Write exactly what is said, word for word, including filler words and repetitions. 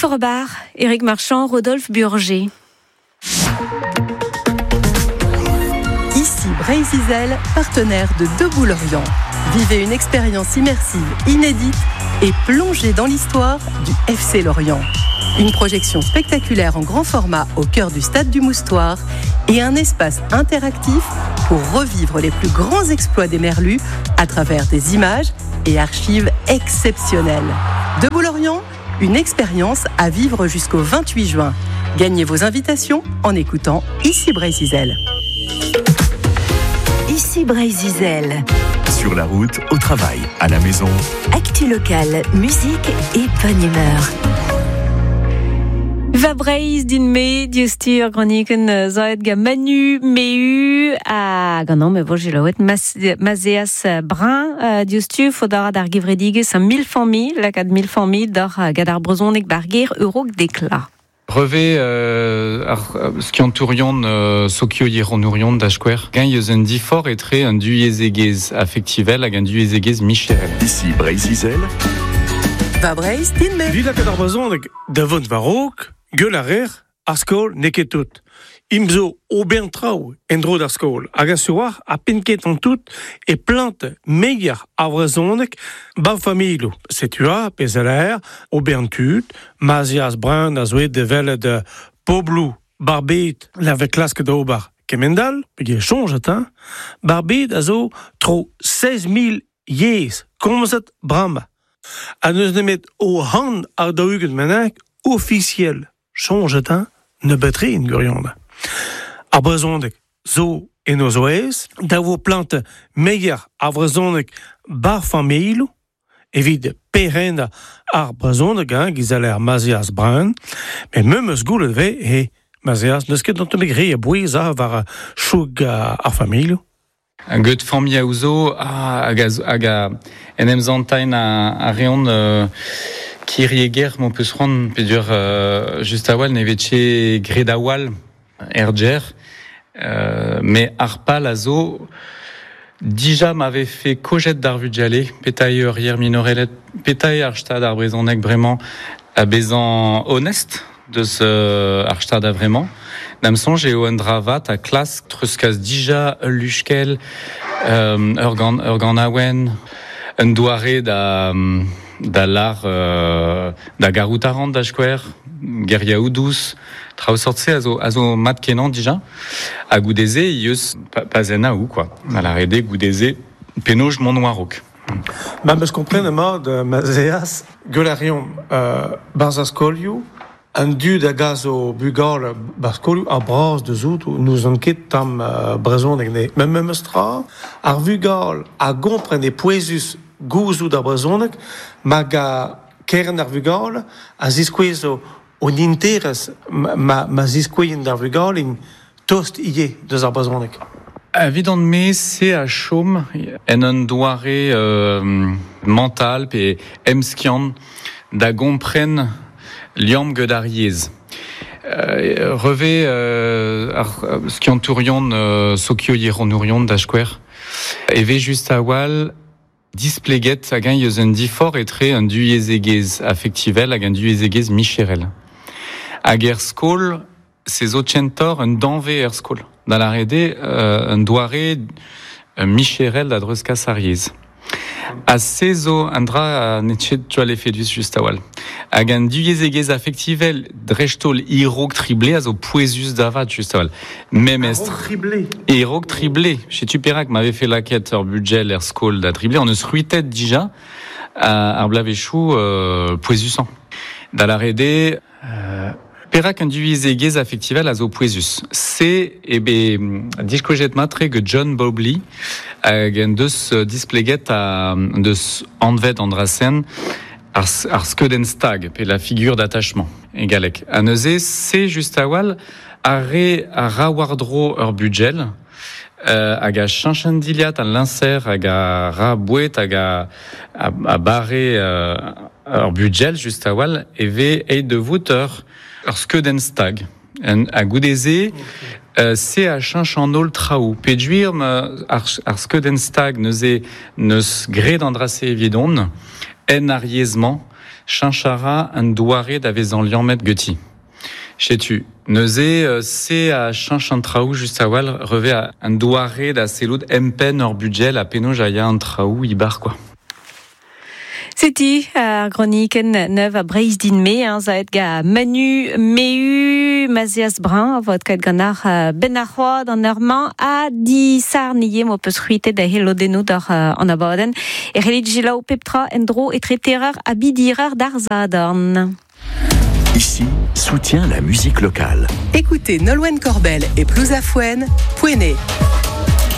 Torebar, Éric Marchand, Rodolphe Burger. Ici Bray-Zizel, partenaire de Debout Lorient. Vivez une expérience immersive inédite et plongez dans l'histoire du F C Lorient. Une projection spectaculaire en grand format au cœur du stade du Moustoir et un espace interactif pour revivre les plus grands exploits des Merlus à travers des images et archives exceptionnelles. Debout Lorient, une expérience à vivre jusqu'au vingt-huit juin. Gagnez vos invitations en écoutant Ici Bray-Zizel. Ici Bray-Zizel. Sur la route, au travail, à la maison. Actu locale, musique et bonne humeur. Va Breiz din me, diustur graniken zoet ga manu, meu, a ganon me voje laouet mazeas brun, diustur fodara d'ar givredigez un mille familles, la kad mille familles d'ar gadar brezonek barger euro d'éclat. Brevet, euh, ar, skiantourion, euh, sokio yeronourion d'Ashquer. Gain yeus un difor etre un duiezegez affectivel hag un duiezegez michel. Ici Bray-Zizel. Va Breiz din me. Vila kadar brezonek davon varok, gueul a rer, ar skol neket tout. Imzo ober trao en dro d'ar skol. Hag a suar a penket an tout e plante meilleur ar brezonek ba familo. Setua, pezeler, ober tut, mazias brun a zoet de vele de poblou, barbet, la ve klask da obar. Kemendal, pege chonget, hein? Barbet a zo tro seize mille yez, komzet brama. A neus nemet o han ar daouget menak officiel. Chonget, hein? Ne betrin gurion. Ar brezondek zo en o zoez, da vo plante meilleur ar brezondek bar familo, evit perenda ar brezondek, hein, gizaler mazias brun, mais même eus goulet ve, e mazias neus ket d'an temegre e boueza var choug ar familo. Un goet famille a ouzo hag a en emzantain a, a reon euh, kirieger mo peus c'hoant pedur euh, just a wal ne vetche gred a wal erger euh, mais ar pal a zo dija m'avait fait coget d'ar vudjale petai ur yer minorelet petai ar stad ar brezonek vraiment a bezan honest de ce ar stad a vraiment nam sonj eo un dravat a klas treuskaz dija ul luchkel euh, ur gant ur gant awen un doare da da lar euh, da garoutarant da skwer geria oudous traoù sortse a zo a zo mat kenan dija a goudeze ieus pazena ou quoi a la rede goudeze penoj mon noirok. Ba meus komprenne ma de mazeas guelarion euh, barzaskolio un du da gaz o bugal barskolio a braz de zout nous an ket tam uh, brezon eg ne même même stra ar vugal a gompren e poezus gouzou da brezonek mag a kern ar vugal a ziskouezo on interes ma ma ziskouien d'ar vugal in tost ie deus ar brezonek. Evident me se a chom en un doare euh, mental pe emskian da gompren liam ged ar yez. Euh, reve euh, ar skiantourion euh, sokio yeronourion d'Ashquer. Eve just a wal displeget hag un yeus un difor etre un duiezegez affectivel hag un duiezegez micherel. Hag er skol, se zo tchentor un danve er skol. Da la rede, euh, un doare un micherel da dreuskas ar yez. A se zo un dra netchet toal efedus just a wal. Hag un duiezegez affectivel drechtol irog triblé a zo poezus davat just a wal. Memestre. Irog triblé. Irog triblé. Chez Tuperak m'avait fait laquette ur budget er skol da triblé. On eus ruitet dija ar blavechou euh, poezusan. Da la rede... Euh, Perak un duiezegez affectivel a zo poezus. Se, ebe, diskojet matre ge John Bobley hag en deus displeget a deus anvet andrasen ar, ar skeudenn stag pe la figure d'attachement egalek. A neuze, se just a wal a re a ra wardro ur budgel euh, hag a chinchandiliat an lincer hag a ra bouet hag a, a, a barre euh, ur budgel just a wal eve eit de vout ur ur skeudenn stag en, a goudeze euh, se a chinchandol traoù peduir ar, ar skeudenn stag neuze neus gred andrase evidon en ar yezman chanchara un douaré d'avezan liamet guti. Sais-tu, neuze, c'est à chanchantraou juste à wal, revêt à un douaré da seloud empen hors budget la peno jaya un traou ibar quoi. C'était à Groniken neuve à Breis d'Inme, hein, ça être ga Manu, Meu, Mazias Brun, votre kat ganar Benarroa dans Normand, à di sarnier, mo peut se da helodenu dar en abaden, et religila peptra endro et traitereur abidireur d'Arzadorn. Ici, soutient la musique locale. Écoutez Nolwenn Corbel et Plouzafouen, Pouené.